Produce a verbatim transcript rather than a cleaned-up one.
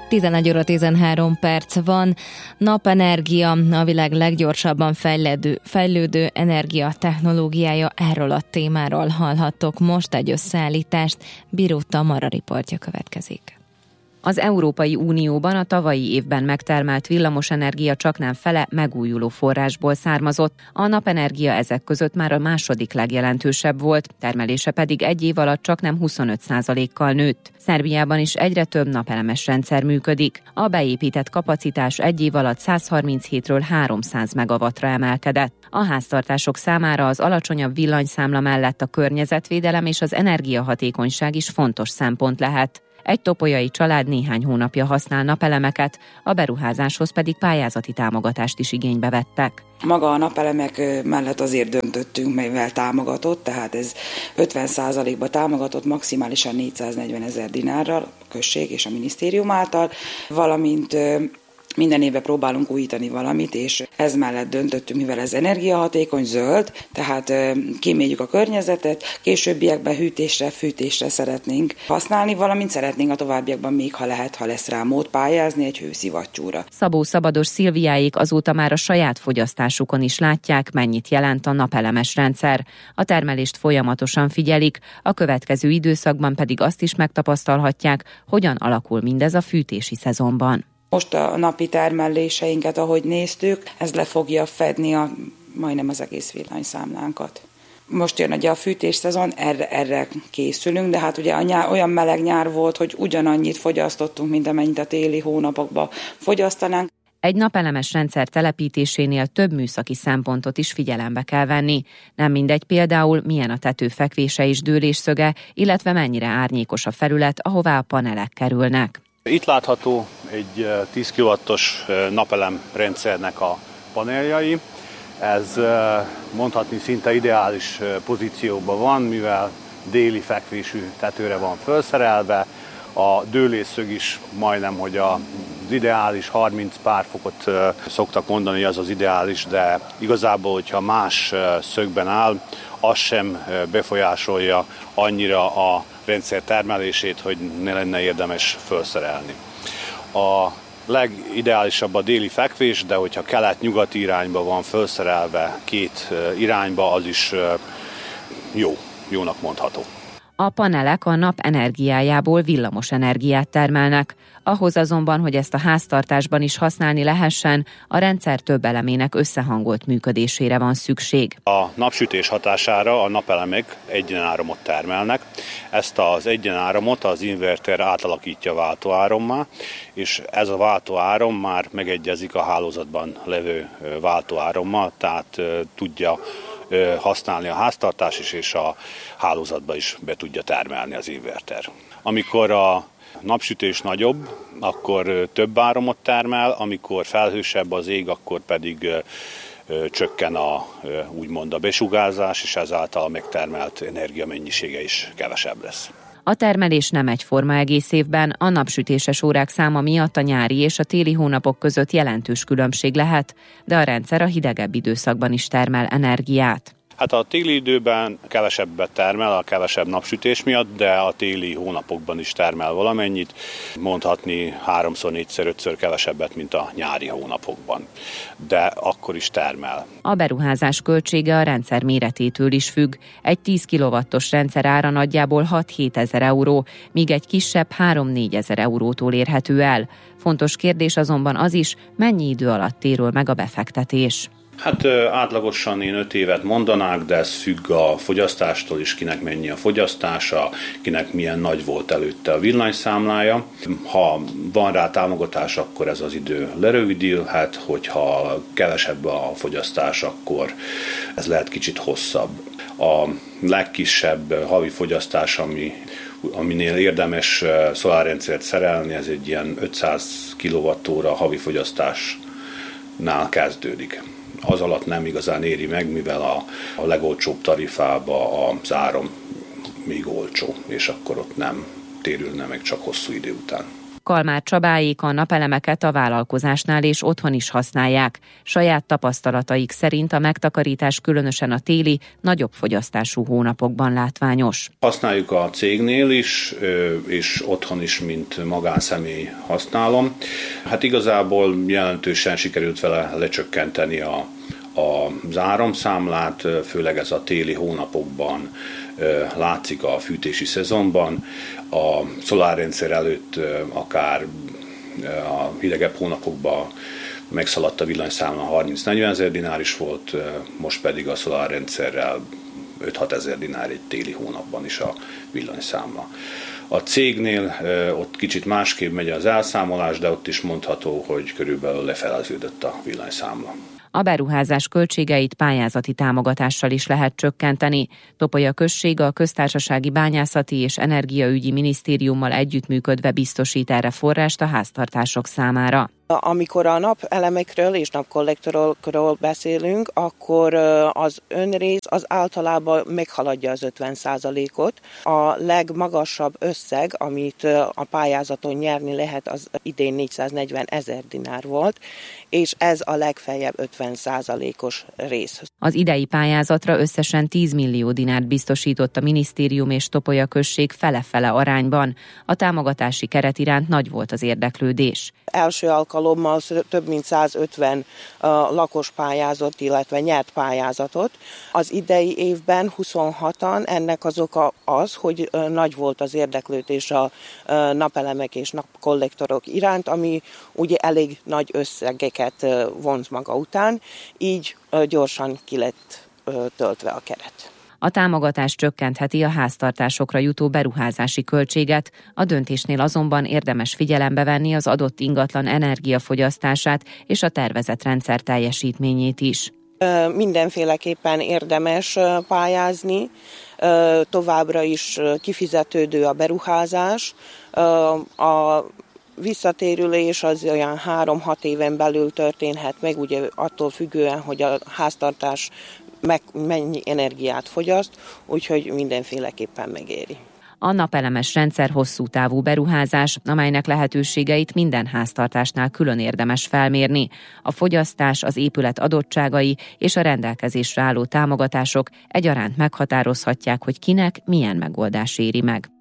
tizenegy óra tizenhárom perc van. Napenergia a világ leggyorsabban fejlődő, fejlődő energia technológiája. Erről a témáról hallhattok most egy összeállítást. Bíró Tamara riportja következik. Az Európai Unióban a tavalyi évben megtermelt villamosenergia csaknem fele megújuló forrásból származott, a napenergia ezek között már a második legjelentősebb volt, termelése pedig egy év alatt csaknem huszonöt százalékkal nőtt. Szerbiában is egyre több napelemes rendszer működik. A beépített kapacitás egy év alatt száz harminchétről háromszáz megawattra emelkedett. A háztartások számára az alacsonyabb villanyszámla mellett a környezetvédelem és az energiahatékonyság is fontos szempont lehet. Egy topolyai család néhány hónapja használ napelemeket, a beruházáshoz pedig pályázati támogatást is igénybe vettek. Maga a napelemek mellett azért döntöttünk, mivel támogatott, tehát ez ötven százalékba támogatott, maximálisan négyszáznegyven ezer dinárral, a község és a minisztérium által, valamint minden évben próbálunk újítani valamit, és ez mellett döntöttünk, mivel ez energiahatékony, zöld, tehát kíméljük a környezetet, későbbiekben hűtésre, fűtésre szeretnénk használni, valamint szeretnénk a továbbiakban még, ha lehet, ha lesz rá mód pályázni egy hőszivattyúra. Szabó Szabados Szilviáék azóta már a saját fogyasztásukon is látják, mennyit jelent a napelemes rendszer. A termelést folyamatosan figyelik, a következő időszakban pedig azt is megtapasztalhatják, hogyan alakul mindez a fűtési szezonban. Most a napi termeléseinket, ahogy néztük, ez le fogja fedni a, majdnem az egész villanyszámlánkat. Most jön ugye a fűtésszezon, erre, erre készülünk, de hát ugye a nyár, olyan meleg nyár volt, hogy ugyanannyit fogyasztottunk, mint amennyit a téli hónapokban fogyasztanánk. Egy napelemes rendszer telepítésénél több műszaki szempontot is figyelembe kell venni. Nem mindegy például, milyen a tető fekvése és dőlésszöge, illetve mennyire árnyékos a felület, ahová a panelek kerülnek. Itt látható egy tíz kilowattos napelem rendszernek a paneljai. Ez mondhatni szinte ideális pozícióban van, mivel déli fekvésű tetőre van felszerelve. A dőlésszög is majdnem, hogy az ideális harminc pár fokot szoktak mondani, az az ideális, de igazából, hogyha más szögben áll, az sem befolyásolja annyira a rendszer termelését, hogy ne lenne érdemes felszerelni. A legideálisabb a déli fekvés, de hogyha kelet-nyugati irányba van felszerelve két irányba, az is jó, jónak mondható. A panelek a nap energiájából villamos energiát termelnek. Ahhoz azonban, hogy ezt a háztartásban is használni lehessen, a rendszer több elemének összehangolt működésére van szükség. A napsütés hatására a napelemek egyenáramot termelnek. Ezt az egyenáramot az inverter átalakítja váltóárammá, és ez a váltóáram már megegyezik a hálózatban levő váltóárammal, tehát tudja használni a háztartás is, és a hálózatba is be tudja termelni az inverter. Amikor a napsütés nagyobb, akkor több áramot termel, amikor felhősebb az ég, akkor pedig csökken a, úgymond a besugárzás, és ezáltal a megtermelt energia mennyisége is kevesebb lesz. A termelés nem egyforma egész évben, a napsütéses órák száma miatt a nyári és a téli hónapok között jelentős különbség lehet, de a rendszer a hidegebb időszakban is termel energiát. Hát a téli időben kevesebbet termel a kevesebb napsütés miatt, de a téli hónapokban is termel valamennyit, mondhatni háromszor, négyszer, ötször kevesebbet, mint a nyári hónapokban, de akkor is termel. A beruházás költsége a rendszer méretétől is függ. Egy tíz kilowattos rendszer ára nagyjából hat-hét ezer euró, míg egy kisebb három-négy ezer eurótól érhető el. Fontos kérdés azonban az is, mennyi idő alatt térül meg a befektetés. Hát átlagosan én öt évet mondanák, de ez függ a fogyasztástól is, kinek mennyi a fogyasztása, kinek milyen nagy volt előtte a villanyszámlája. Ha van rá támogatás, akkor ez az idő lerövidülhet, hogyha kevesebb a fogyasztás, akkor ez lehet kicsit hosszabb. A legkisebb havi fogyasztás, ami, aminél érdemes szolárrendszert szerelni, ez egy ilyen ötszáz kilowattóra havi fogyasztásnál kezdődik. Az alatt nem igazán éri meg, mivel a, a legolcsóbb tarifába az áram még olcsó, és akkor ott nem térülne meg csak hosszú idő után. Kalmár Csabáék a napelemeket a vállalkozásnál és otthon is használják. Saját tapasztalataik szerint a megtakarítás különösen a téli, nagyobb fogyasztású hónapokban látványos. Használjuk a cégnél is, és otthon is, mint magánszemély használom. Hát igazából jelentősen sikerült vele lecsökkenteni a, a, az áramszámlát, főleg ez a téli hónapokban látszik a fűtési szezonban. A szolárrendszer előtt akár a hidegebb hónapokban megszaladt a villanyszámla, harminc-negyven ezer dinár is volt, most pedig a szolárrendszerrel öt-hat ezer dinár egy téli hónapban is a villanyszámla. A cégnél ott kicsit másképp megy az elszámolás, de ott is mondható, hogy körülbelül lefeleződött a villanyszámla. A beruházás költségeit pályázati támogatással is lehet csökkenteni. Topolya község a Köztársasági Bányászati és Energiaügyi Minisztériummal együttműködve biztosít erre forrást a háztartások számára. Amikor a napelemekről és napkollektorokról beszélünk, akkor az önrész az általában meghaladja az ötven százalékot. A legmagasabb összeg, amit a pályázaton nyerni lehet, az idén négyszáznegyven ezer dinár volt, és ez a legfeljebb ötven százalékos rész. Az idei pályázatra összesen tíz millió dinárt biztosított a minisztérium és Topolya község fele-fele arányban. A támogatási keret iránt nagy volt az érdeklődés. Első alkalommal több mint százötven uh, lakos pályázott, illetve nyert pályázatot. Az idei évben huszonhatan, ennek az oka az, hogy uh, nagy volt az érdeklődés a uh, napelemek és napkollektorok iránt, ami ugye elég nagy összegeket uh, vonz maga után, így uh, gyorsan ki lett uh, töltve a keret. A támogatás csökkentheti a háztartásokra jutó beruházási költséget, a döntésnél azonban érdemes figyelembe venni az adott ingatlan energiafogyasztását és a tervezett rendszer teljesítményét is. Mindenféleképpen érdemes pályázni, továbbra is kifizetődő a beruházás, a visszatérülés az olyan három-hat éven belül történhet meg, ugye attól függően, hogy a háztartás meg mennyi energiát fogyaszt, úgyhogy mindenféleképpen megéri. A napelemes rendszer hosszú távú beruházás, amelynek lehetőségeit minden háztartásnál külön érdemes felmérni. A fogyasztás, az épület adottságai és a rendelkezésre álló támogatások egyaránt meghatározhatják, hogy kinek milyen megoldás éri meg.